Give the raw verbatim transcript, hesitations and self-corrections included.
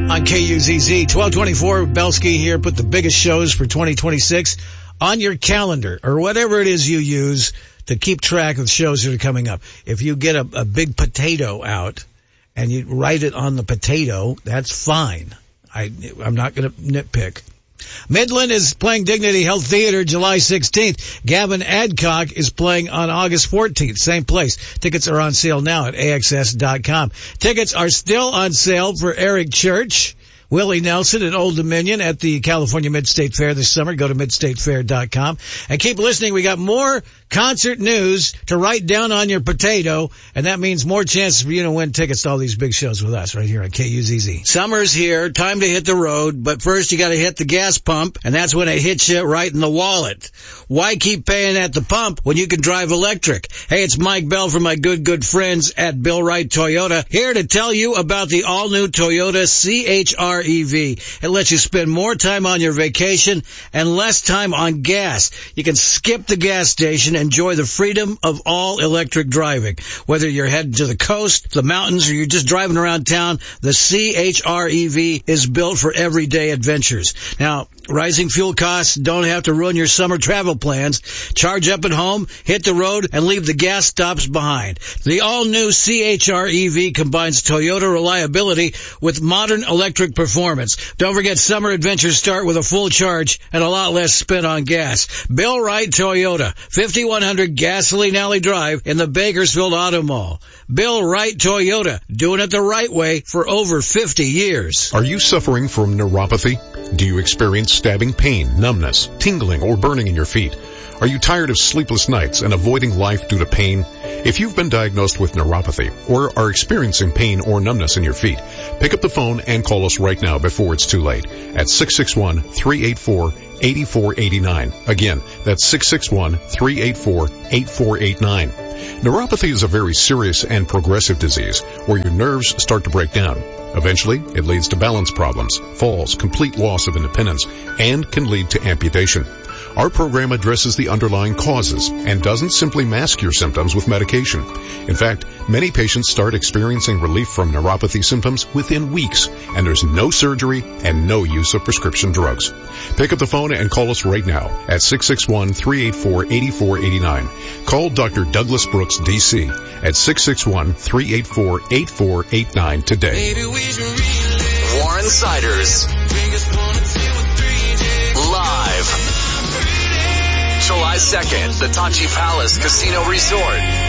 On K U Z Z, twelve twenty-four, Belsky here. Put the biggest shows for twenty twenty-six on your calendar or whatever it is you use to keep track of shows that are coming up. If you get a, a big potato out and you write it on the potato, that's fine. I, I'm not going to nitpick. Midland is playing Dignity Health Theater July sixteenth. Gavin Adcock is playing on August fourteenth. Same place. Tickets are on sale now at A X S dot com. Tickets are still on sale for Eric Church, Willie Nelson, and Old Dominion at the California Mid-State Fair this summer. Go to mid state fair dot com. And keep listening. We got more concert news to write down on your potato, and that means more chances for you to win tickets to all these big shows with us right here on K U Z Z. Summer's here, time to hit the road, but first you gotta hit the gas pump, and that's when it hits you right in the wallet. Why keep paying at the pump when you can drive electric? Hey, it's Mike Bell from my good, good friends at Bill Wright Toyota, here to tell you about the all-new Toyota C H R E V. It lets you spend more time on your vacation and less time on gas. You can skip the gas station, enjoy the freedom of all electric driving. Whether you're heading to the coast, the mountains, or you're just driving around town, the C H R E V is built for everyday adventures. Now, rising fuel costs don't have to ruin your summer travel plans. Charge up at home, hit the road, and leave the gas stops behind. The all-new C H R E V combines Toyota reliability with modern electric performance. Don't forget, summer adventures start with a full charge and a lot less spent on gas. Bill Wright Toyota, fifty-one hundred Gasoline Alley Drive in the Bakersfield Auto Mall. Bill Wright Toyota, doing it the right way for over fifty years. Are you suffering from neuropathy? Do you experience stabbing pain, numbness, tingling, or burning in your feet? Are you tired of sleepless nights and avoiding life due to pain? If you've been diagnosed with neuropathy or are experiencing pain or numbness in your feet, pick up the phone and call us right now before it's too late at six six one, three eight four, eight four eight nine. Again, that's six six one, three eight four, eight four eight nine. Neuropathy is a very serious and progressive disease where your nerves start to break down. Eventually, it leads to balance problems, falls, complete loss of independence, and can lead to amputation. Our program addresses the underlying causes and doesn't simply mask your symptoms with medication. In fact, many patients start experiencing relief from neuropathy symptoms within weeks, and there's no surgery and no use of prescription drugs. Pick up the phone and call us right now at six six one, three eight four, eight four eight nine. Call Doctor Douglas Brooks, D C at six six one, three eight four, eight four eight nine today. Warren Siders. Live. July second, the Tachi Palace Casino Resort.